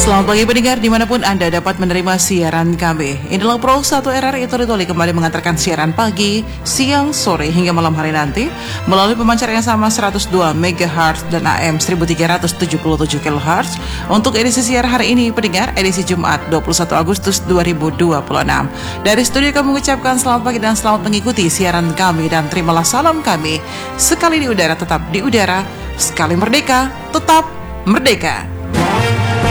Selamat pagi pendengar dimanapun Anda dapat menerima siaran kami. Inilah Pro 1 RRI Tori kembali mengantarkan siaran pagi, siang, sore hingga malam hari nanti melalui pemancar yang sama 102 MHz dan AM 1377 kHz untuk edisi siaran hari ini pendengar edisi Jumat 21 Agustus 2026. Dari studio kami mengucapkan selamat pagi dan selamat mengikuti siaran kami dan terimalah salam kami. Sekali di udara tetap di udara, sekali merdeka tetap merdeka.